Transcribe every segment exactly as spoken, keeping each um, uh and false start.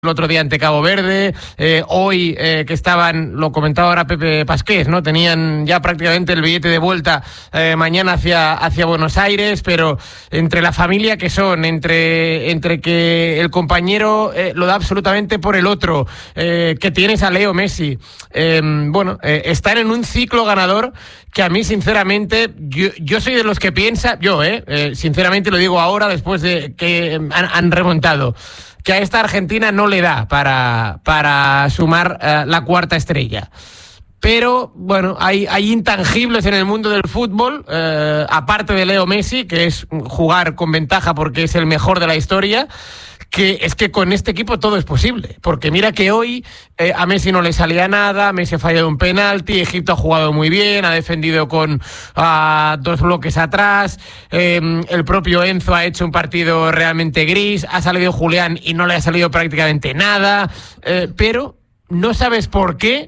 el otro día ante Cabo Verde, eh, hoy eh, que estaban, lo comentaba ahora Pepe Pasqués, ¿no? Tenían ya prácticamente el billete de vuelta eh, mañana hacia, hacia Buenos Aires, pero entre la familia que son, entre, entre que el compañero eh, lo da absolutamente por el otro, eh, que tienes a Leo Messi, eh, bueno, eh, están en un ciclo ganador que a mí sinceramente, yo, yo soy de los que piensa, yo, eh, eh, sinceramente lo digo ahora después de que han, han remontado, que a esta Argentina no le da para, para sumar uh, la cuarta estrella. Pero, bueno, hay, hay intangibles en el mundo del fútbol, eh, aparte de Leo Messi, que es jugar con ventaja porque es el mejor de la historia, que es que con este equipo todo es posible. Porque mira que hoy eh, a Messi no le salía nada, Messi ha fallado un penalti, Egipto ha jugado muy bien, ha defendido con uh, dos bloques atrás, eh, el propio Enzo ha hecho un partido realmente gris, ha salido Julián y no le ha salido prácticamente nada, eh, pero no sabes por qué.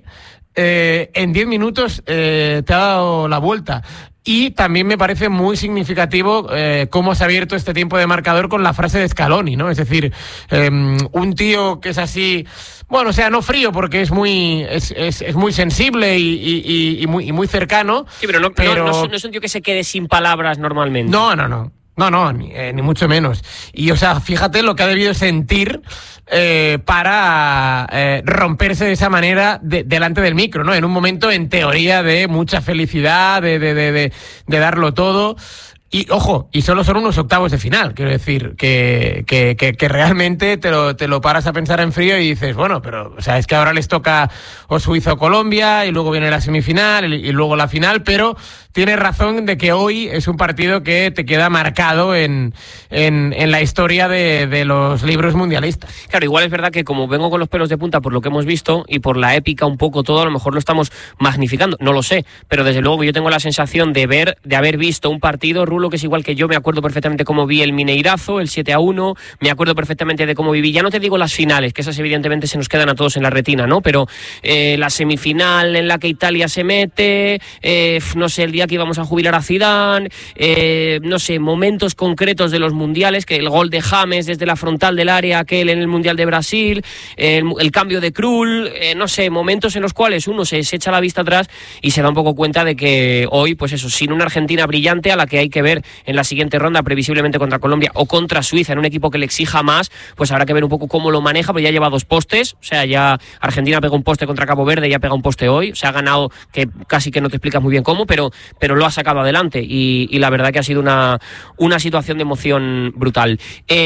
Eh, en diez minutos eh, te ha dado la vuelta. Y también me parece muy significativo eh, cómo se ha abierto este tiempo de marcador con la frase de Scaloni, ¿no? Es decir, eh, un tío que es así, bueno, o sea, no frío porque es muy es, es, es muy sensible y, y, y, muy, y muy cercano. Sí, pero, no, pero... No, no, no es un tío que se quede sin palabras normalmente. No, no, no. No, no, ni, eh, ni mucho menos. Y, o sea, fíjate lo que ha debido sentir eh, para eh, romperse de esa manera de, delante del micro, ¿no? En un momento, en teoría, de mucha felicidad, de, de, de, de, de darlo todo. Y, ojo, y solo son unos octavos de final. Quiero decir, que, que, que, que realmente te lo, te lo paras a pensar en frío y dices, bueno, pero, o sea, es que ahora les toca o Suiza o Colombia, y luego viene la semifinal, y, y luego la final, pero tienes razón de que hoy es un partido que te queda marcado en, en, en la historia de, de los libros mundialistas. Claro, igual es verdad que como vengo con los pelos de punta por lo que hemos visto y por la épica un poco todo, a lo mejor lo estamos magnificando, no lo sé, pero desde luego yo tengo la sensación de ver, de haber visto un partido, Rulo, que es igual que yo, me acuerdo perfectamente cómo vi el Mineirazo, el siete a uno, me acuerdo perfectamente de cómo viví, ya no te digo las finales, que esas evidentemente se nos quedan a todos en la retina, ¿no? Pero eh, la semifinal en la que Italia se mete, eh, no sé, el día que íbamos a jubilar a Zidane, eh, no sé, momentos concretos de los mundiales, que el gol de James desde la frontal del área, aquel en el Mundial de Brasil, el, el cambio de Krul, eh, no sé, momentos en los cuales uno se, se echa la vista atrás y se da un poco cuenta de que hoy, pues eso, sin una Argentina brillante a la que hay que ver en la siguiente ronda, previsiblemente contra Colombia o contra Suiza, en un equipo que le exija más, pues habrá que ver un poco cómo lo maneja, porque ya lleva dos postes, o sea, ya Argentina pegó un poste contra Cabo Verde, ya pega un poste hoy, o sea, ha ganado, que casi que no te explicas muy bien cómo, pero, pero lo ha sacado adelante y, y la verdad que ha sido una, una situación de emoción brutal.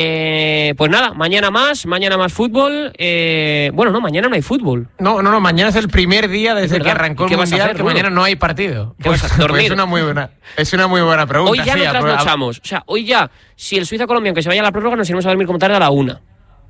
Eh, pues nada, mañana más, mañana más fútbol, eh, bueno, no, mañana no hay fútbol. No, no, no, mañana es el primer día desde que arrancó el Mundial que mañana no hay partido. Pues, pues, pues es una muy buena, es una muy buena pregunta. Hoy ya sí, no trasnochamos, o sea, hoy ya, si el Suiza-Colombia, aunque se vaya a la prórroga, nos iremos a dormir como tarde a la una.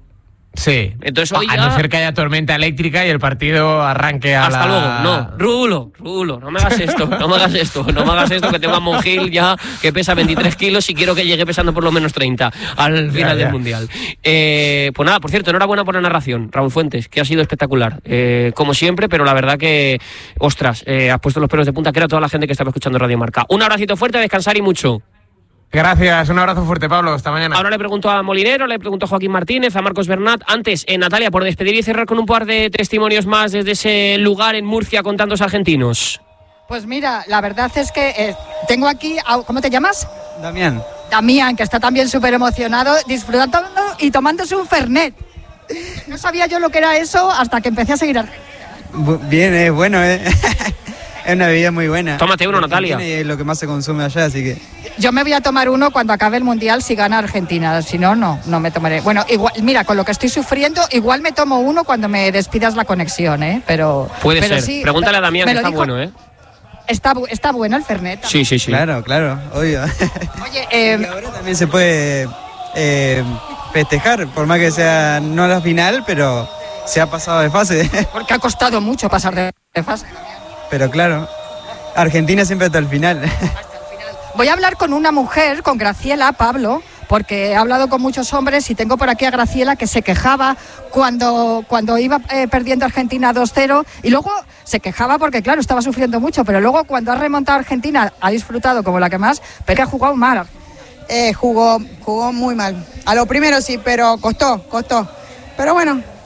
Sí, entonces hoy a ya... no ser que haya tormenta eléctrica y el partido arranque a hasta la... luego, no, Rulo, Rulo, no me hagas esto, no me hagas esto, no me hagas esto, que tengo a Monjil ya que pesa veintitrés kilos y quiero que llegue pesando por lo menos treinta al final ya, ya. del Mundial. Eh, pues nada, por cierto, enhorabuena por la narración, Raúl Fuentes, que ha sido espectacular, eh, como siempre, pero la verdad que, ostras, eh, has puesto los pelos de punta, que era toda la gente que estaba escuchando Radio Marca. Un abracito fuerte, a descansar y mucho. Gracias, un abrazo fuerte, Pablo, hasta mañana. Ahora le pregunto a Molinero, le pregunto a Joaquín Martínez, a Marcos Bernat. Antes, eh, Natalia, por despedir y cerrar con un par de testimonios más desde ese lugar en Murcia con tantos argentinos. Pues mira, la verdad es que eh, tengo aquí, ¿cómo te llamas? Damián. Damián, que está también súper emocionado, disfrutando y tomándose un Fernet. No sabía yo lo que era eso hasta que empecé a seguir a Argentina. Bien, es bueno, ¿eh? Es una bebida muy buena. Tómate uno, Natalia. Es lo que más se consume allá, así que... Yo me voy a tomar uno cuando acabe el Mundial si gana Argentina. Si no, no, no me tomaré. Bueno, igual, mira, con lo que estoy sufriendo, igual me tomo uno cuando me despidas la conexión, ¿eh? Pero... Puede pero ser. Sí, pregúntale a Damián, que está dijo, bueno, ¿eh? Está, está bueno el Fernet. Sí, sí, sí. Claro, claro, obvio. Oye, eh... Y ahora también se puede eh, festejar, por más que sea no la final, pero se ha pasado de fase. Porque ha costado mucho pasar de, de fase. Pero claro, Argentina siempre hasta el final. Hasta el final. Voy a hablar con una mujer, con Graciela, Pablo, porque he hablado con muchos hombres y tengo por aquí a Graciela que se quejaba cuando, cuando iba eh, perdiendo Argentina dos cero y luego se quejaba porque, claro, estaba sufriendo mucho, pero luego cuando ha remontado Argentina ha disfrutado como la que más, pero ha jugado mal. Eh, jugó, jugó muy mal. A lo primero sí, pero costó, costó. Pero bueno,